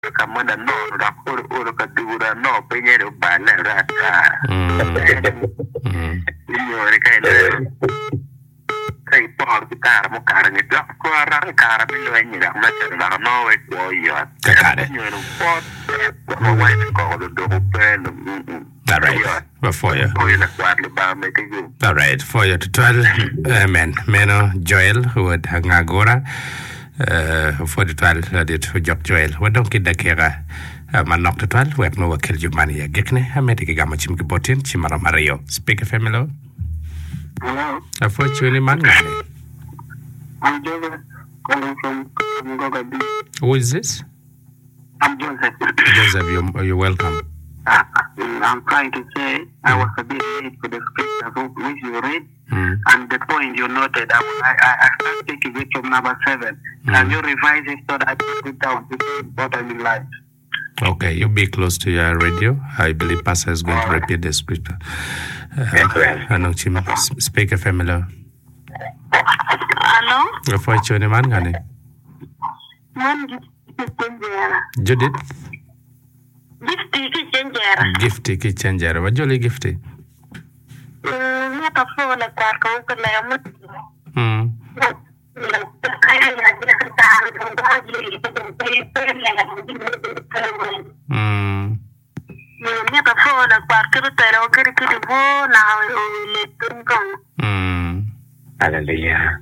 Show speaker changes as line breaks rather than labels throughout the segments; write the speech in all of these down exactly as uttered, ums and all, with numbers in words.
kamanda no da oro oro kadura no penyere bala raka mm io rekaile kai por kara mo kara ni to ko ran kara mi lo ni da ma te da no e ko io
kare
io no po mo wai ko do do pen
all right before you
ko ina kwar le ba me ke you
all right for you to twelve amen meno Joel who would hang agora uh for the twelve did for job Joel what don't kid the kera man knock the twelve we no kill you money gekne amete ke gama chim ke botin chimara mario speak family
hello
unfortunately man ngani
I'm Joseph calling from Goga B.
Who is this?
I'm Joseph.
Joseph, you're, you're welcome.
Uh, I'm trying to say mm. I was a bit late for the scripture which you read, mm. and the point you noted, I I, I started taking it from number seven. Mm. Can you revise it so that I can put down what I mean like?
Okay, you be close to your radio. I believe Pastor is going All to right. repeat the scripture. Uh, I know Chim speak a family.
Hello?
Before you turn man gani?
Man gifty
Judith?
Gifty kitchen
Gifty kitchen jar. What jolly gifty?
Hmm. Not a phone like that.
Hmm. Hmm.
Not a phone like that.
Hmm.
Hallelujah.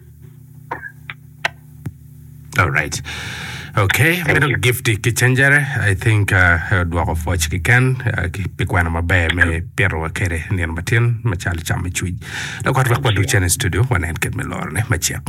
All right. Okay, I'm going to give the kitchen jar. I think uh do of watch can pick one of my bear me pero kere near Martin, Machal Chamichi. Look what what do channels to do when I get me Lord, my chap.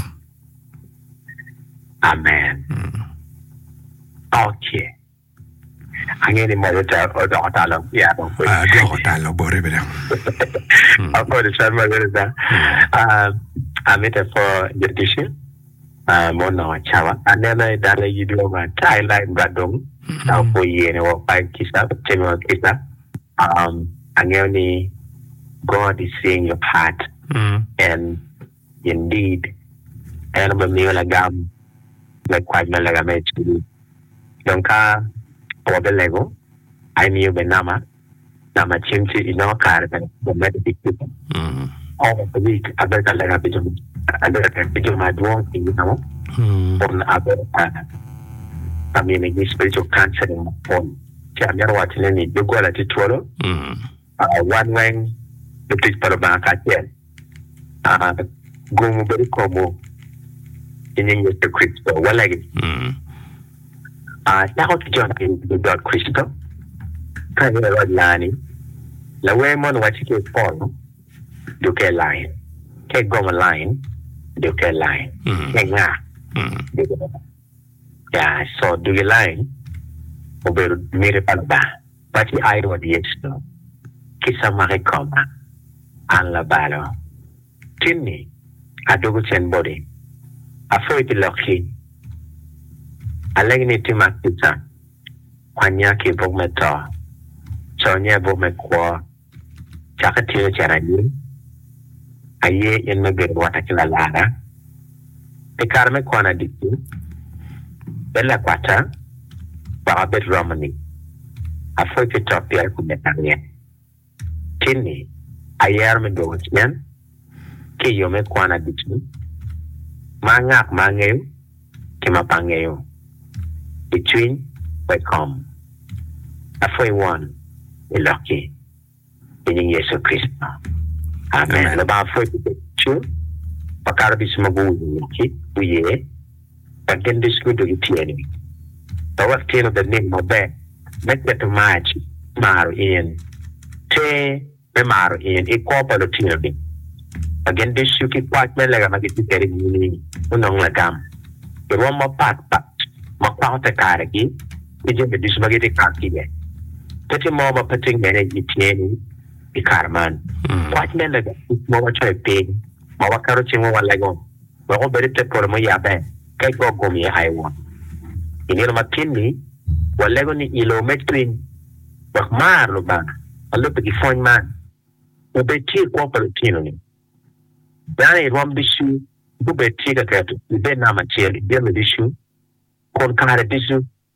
Amen. Mm. Okay. I'm getting more or dialogue. Yeah,
I don't dialogue, Boribida.
I've got the same weather. Um, I'm it for the dishes. Uh, Mono Chava, and then I done you do my Thailand Bradong. Now for you know, five kissa, ten kissa. Um, and only God is seeing your heart, and indeed, and I'm a gam like quite melagamet. Donka or the Lego. I knew Benama, Nama Chimchi in our car, and the medical people. All of the week, I better like a bit of other video my dwong, you know, on other community spiritual counseling on Chamber watching any you go at it follow. One wing the people of Banka, uh, go very combo in English to Crystal. Well, like it. Uh, now to jump in the dot Crystal. Kind of a lani. The way mon what you can follow, you can line. Can go a line. You can line. Yeah, so do you line? Over miracle ba. But the eye would yes no. Kisa maricoma. And la balo. Tinny. I do go send body. I feel it lucky. I like it to my pizza. Kwanyaki book my tar. Sonia book my qua. Chakatio charani. A year in my good water killer ladder. The Carme Quana did you. Bella Quata. Barbet Romani. I thought you talk there with the Tinny. I am a Dawson. Kiyome Quana did you. Mangak Mangeo. Kimapangeo. Between welcome. A free one. A lucky. In Yesu Christ. Amen. The bar for you. A carabis magu, we but then this good to the enemy. The what kind of the name of that? Make that match, mar in. Te, mar in, a corporate tyranny. Again, this you keep quite well like a magazine getting me, Unongagam. The one more part, but Macquarter Caragi, we just this magnetic party. Petty more of putting energy training. The carman. What men like more try paying. Our carroting one like on. We're all very for my yabe. Take go go me a high one. In your matini, we're legony ilometrin. But Maruba, a look at the fine man. We be tea corporate tyranny. Then it won't be shoe. You be tea a cat. You be nama chair. You be issue. Con car issue.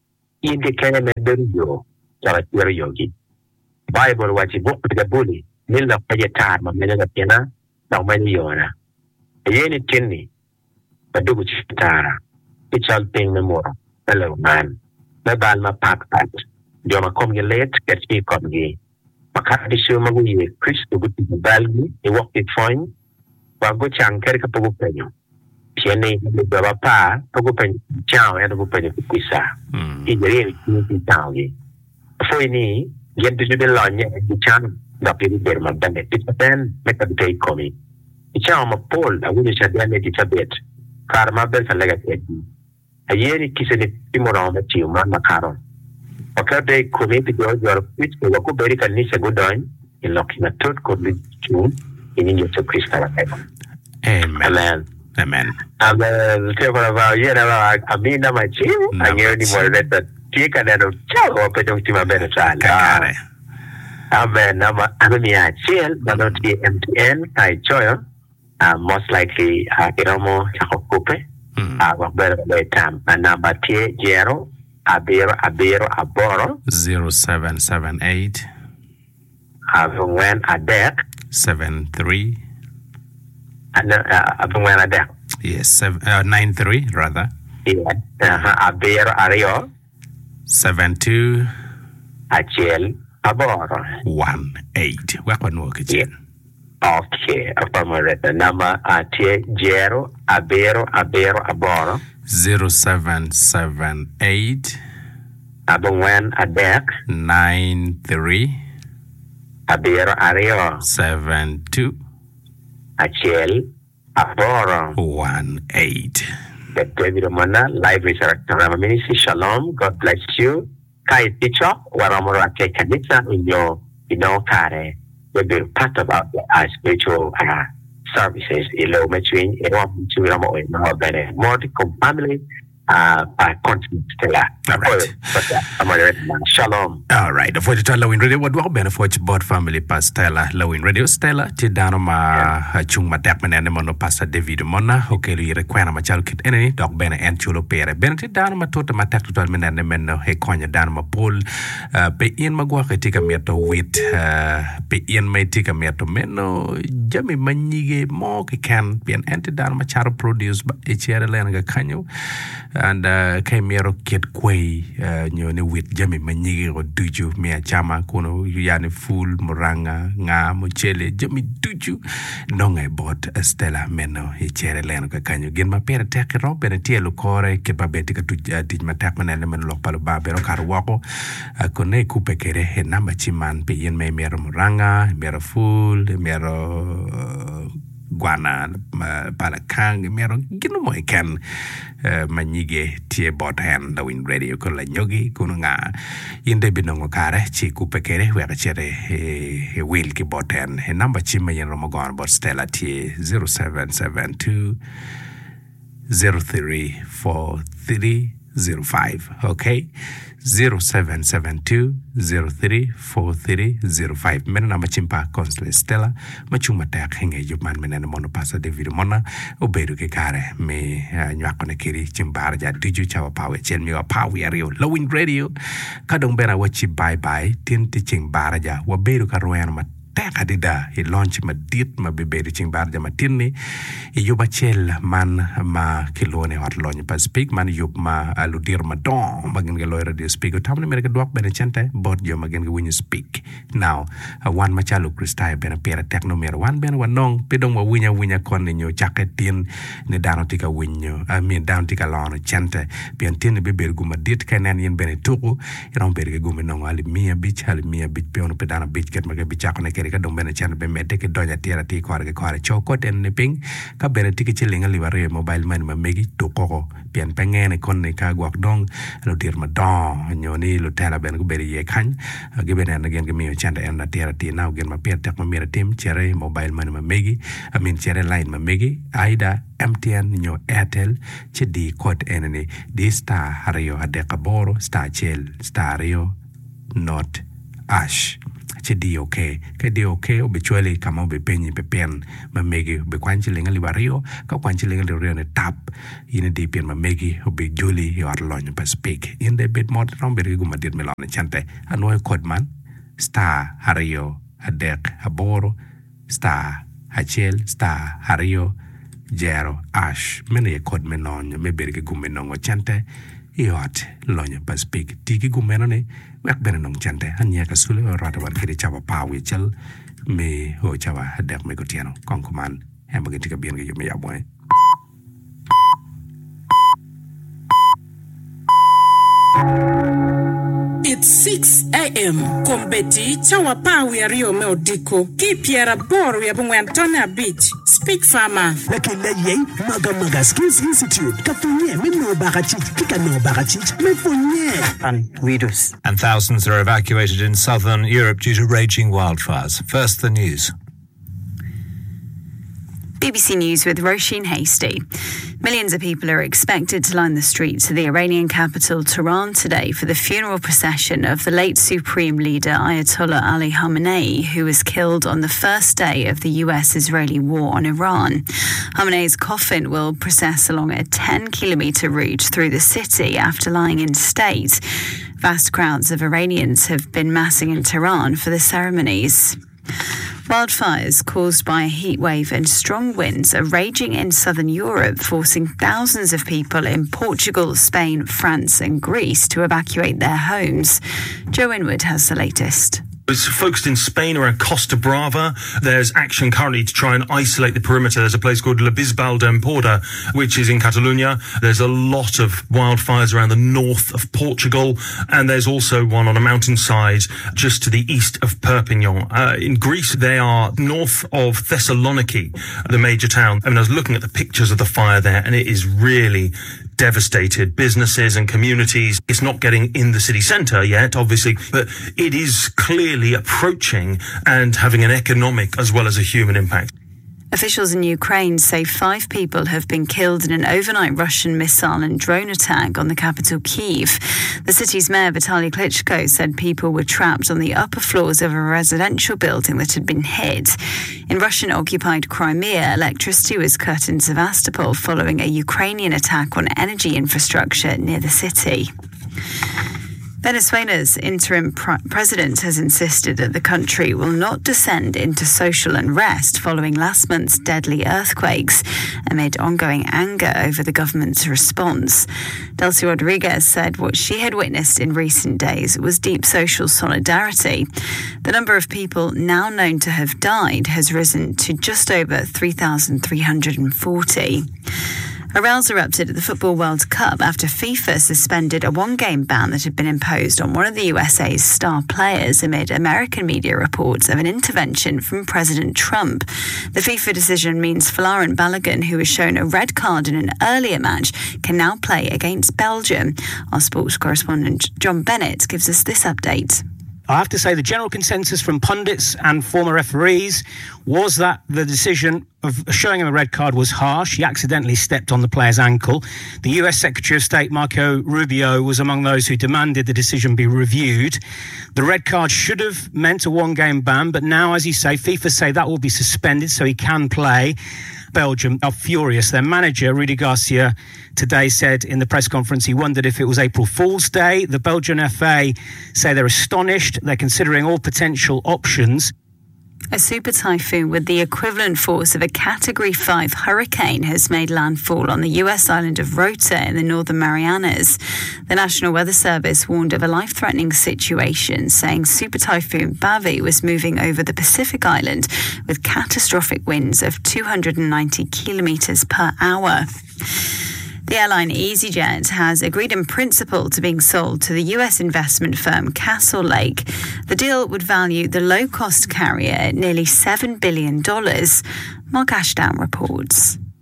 in the Kenya Berio, or Yogi. Bible was a book with a bully, Miller Payatar, Mamma Pena, now Maniona. A yenny tinny, a do tara. It's all paying the more. Hello, man. The Balma Park Pat. Joma come late, get me come gay. Makati Shuma, Chris to go to the Balgi, he walked it fine. Bago Chang Kerka Pogopenyo. Piene, the Baba, Pogopen, Chow, and Pogopen Pisa. In the real community town. For me, get to the line, the Chan, the people, my bandit, then make a day coming. The charm of Paul, I wish I damaged it a bit. Karma Bells and Legacy. A year it kissed it Timor on the Tio, Mamma Caron. Okay, they committed your pitch to Waku Berica Nisa Godoin, in locking a third code with June in India to Crystal.
Amen.
Amen.
Amen.
I'm the table about you know, I mean, my team. I hear any more that take a little chow or put on my better side. Amen. I'm a chill, but not the M T N. I joy. Most likely, I get a more Chacope. I will better by time. And number T zero, Abero, Abero, Aboro.
Zero seven seven eight.
I will win a deck.
Seven three.
And uh, when I there.
Yes, seven, uh, nine three rather.
Yeah, uh, Abero Ario.
Seven two.
Achel Aboro.
One eight. Weapon work again.
Okay, upon my red number at Jero Abero Abero Aboro.
Zero seven seven eight.
Abon a deck.
Nine three.
Abero Ario.
Seven two.
Achel Aboro.
One eight.
The David Mana, Live Resurrection Ministry. Shalom. God bless you. Kai teacher, Waramora Kanisa in your in your care. We'll be part about our spiritual uh, services. Ilo between Ero to Ramo in more than a more family. Uh, by continent stella.
All right.
Shalom.
All right. For the Lowin Radio, what will benefit board family pas Stella, Lowin Radio Stella, Tidano ma chung ma dakman and mono pasta David Mona, okay, require ma child kit any dog bene and chulo pere. Benefit down ma tota ma tak to twelve men and men he conya down ma pool, pe in magua tika meto wit, pe in may tika meto meno, Jammy manige mo can be an anti down ma charo produce but each year langa canyo. And uh, Kaimero Kit Quay, uh, you know, with Jamie Manigi or Duju, Mia Chama, Kuno, Yane Fool, Moranga, Nga, Mochele, Jamie Duju, Nong I bought a Stella Meno, a cherry lanoka. Can you get my pair attack rope and a tear locore, Kepabetica to did my tapman element local barbero carwako, a Kone Kupekere, a number chiman, Payan May Mero Moranga, Mero Fool, Mero. Guana, Palakang, Mero, Gino mo can Manige, Tie bot hand, the wind radio, Kola Yogi, Kununga, in the Binongo Kare, Chiku Pekere, where a cherry, a wheel bot hand, a number Chimayan Romogon, but Stella T zero seven seven two zero three four three zero five, okay? zero seven seven two zero three four three zero five. Mena nama chimpa Constable Stella, machuma tak hinge jupman mena mono pasa David Mona, oberu ke kare me nyakone kiri chimbara ja diju chawa pawe chen mi wa pawe ario Lowin Radio kadong bena wachi bye bye tin teaching baraja waberu karoyan mat tek adida he launch ma dit ma bebe ching bar jama tinni e yoba chel man ma kilone hot launch pa speak man yob ma aludir ma don magen ga lawyer de speak tamne mere ga dok ben chente bot jo magen ga win speak now uh, one ma chalu kristai ben pera techno mer one ben wanong pedong wa winya winya kon nyo chaketin ne dano tika winyo I mean down tika lon chente bien tin bebe guma dit kanen yen ben tuku iron berge guma non ali mia bich ali mia bich pe on pedana bich ket ma ga bichakone ka dong bena chan be mete ke donya tira ti kore ke kore choko ten ne ping ka bena tiki chilinga liware mobile man ma megi to koko pian pengene kon ne ka gwak dong lo dir ma don nyoni lo tela ben ko beri ye kan ge bena na gen ge mi chan en na tira ti now gen ma pet tek ma mira tim chere mobile man ma megi I mean chere line ma megi aida M T N nyo Airtel chedi code enene di star hario adeka boro star chel star rio not ash che di okay ke di okay o be chwele kama be penyi be pen ma megi be kwanchi lenga li bario ka kwanchi lenga li rio ne tap ine di pen ma megi o be juli yo ar lonyo pa speak in de bit mod rom be rigu ma dit melon chante anoy kodman star hario adek aboro star hachel star hario jero ash mene kod melon me berge gumenongo chante iot lonyo pa speak tiki gumeno ne wek bene nong chante hanya ka sule rata war kiri chawa pawi chel me ho chawa hadek me gotiano konkuman hemba giti ka bien ge yo me yaboy.
It's six a.m. Kombeti chawa pawi ya rio me odiko ki piera boru ya bungwe Antonia Beach Speak Farmer
lakini ye maga maga skills institute kafunye mino bagachich kika no bagachich mefunye
and widows.
And thousands are evacuated in southern Europe due to raging wildfires. First, the news.
B B C News with Roisin Hasty. Millions of people are expected to line the streets of the Iranian capital, Tehran, today for the funeral procession of the late Supreme Leader Ayatollah Ali Khamenei, who was killed on the first day of the U S-Israeli war on Iran. Khamenei's coffin will process along a ten-kilometre route through the city after lying in state. Vast crowds of Iranians have been massing in Tehran for the ceremonies. Wildfires caused by a heatwave and strong winds are raging in southern Europe, forcing thousands of people in Portugal, Spain, France and Greece to evacuate their homes. Joe Inwood has the latest.
It's focused in Spain around Costa Brava. There's action currently to try and isolate the perimeter. There's a place called La Bisbal d'Empordà, which is in Catalonia. There's a lot of wildfires around the north of Portugal. And there's also one on a mountainside just to the east of Perpignan. Uh, in Greece, they are north of Thessaloniki, the major town. I mean, I was looking at the pictures of the fire there, and it is really devastated businesses and communities. It's not getting in the city centre yet, obviously, but it is clearly approaching and having an economic as well as a human impact.
Officials in Ukraine say five people have been killed in an overnight Russian missile and drone attack on the capital, Kyiv. The city's mayor, Vitaly Klitschko, said people were trapped on the upper floors of a residential building that had been hit. In Russian-occupied Crimea, electricity was cut in Sevastopol following a Ukrainian attack on energy infrastructure near the city. Venezuela's interim pr- president has insisted that the country will not descend into social unrest following last month's deadly earthquakes, amid ongoing anger over the government's response. Delcy Rodriguez said what she had witnessed in recent days was deep social solidarity. The number of people now known to have died has risen to just over three thousand three hundred forty. A rows erupted at the Football World Cup after FIFA suspended a one-game ban that had been imposed on one of the U S A's star players amid American media reports of an intervention from President Trump. The FIFA decision means Folarin Balogun, who was shown a red card in an earlier match, can now play against Belgium. Our sports correspondent John Bennett gives us this update.
I have to say the general consensus from pundits and former referees was that the decision of showing him a red card was harsh. He accidentally stepped on the player's ankle. The U S Secretary of State Marco Rubio was among those who demanded the decision be reviewed. The red card should have meant a one-game ban, but now, as you say, FIFA say that will be suspended so he can play. Belgium are furious. Their manager, Rudy Garcia, today said in the press conference he wondered if it was April Fool's Day. The Belgian F A say they're astonished. They're considering all potential options.
A super typhoon with the equivalent force of a Category five hurricane has made landfall on the U S island of Rota in the Northern Marianas. The National Weather Service warned of a life-threatening situation, saying Super Typhoon Bavi was moving over the Pacific island with catastrophic winds of two hundred ninety kilometres per hour. The airline EasyJet has agreed in principle to being sold to the U S investment firm Castlelake. The deal would value the low-cost carrier at nearly seven billion dollars. Mark Ashdown reports.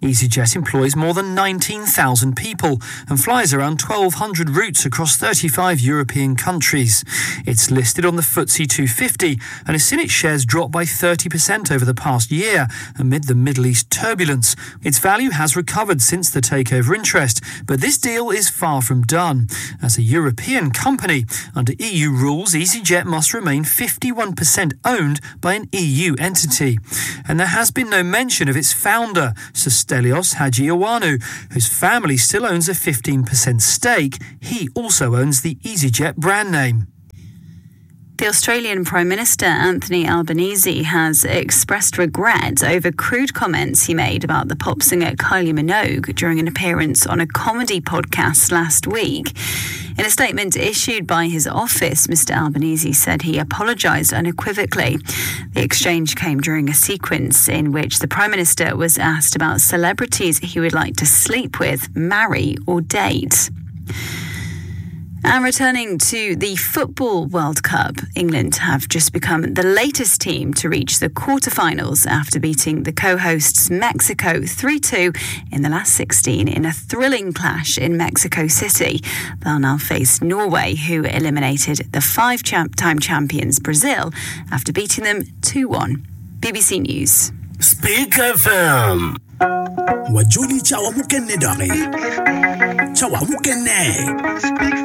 EasyJet employs more than nineteen thousand people and flies around twelve hundred routes across thirty-five European countries. It's listed on the F T S E two fifty and has seen its shares drop by thirty percent over the past year amid the Middle East turbulence. Its value has recovered since the takeover interest, but this deal is far from done. As a European company, under E U rules, EasyJet must remain fifty-one percent owned by an E U entity. And there has been no mention of its founder, Sir Stelios Hadjiowanu, whose family still owns a fifteen percent stake. He also owns the EasyJet brand name.
The Australian Prime Minister Anthony Albanese has expressed regret over crude comments he made about the pop singer Kylie Minogue during an appearance on a comedy podcast last week. In a statement issued by his office, Mister Albanese said he apologised unequivocally. The exchange came during a sequence in which the Prime Minister was asked about celebrities he would like to sleep with, marry or date. And returning to the Football World Cup, England have just become the latest team to reach the quarterfinals after beating the co-hosts Mexico three two in the last sixteen in a thrilling clash in Mexico City. They'll now face Norway, who eliminated the five-time champions Brazil after beating them two one. B B C News.
Speak F M. Wajuli chawa mukene dare. Chawa mukene.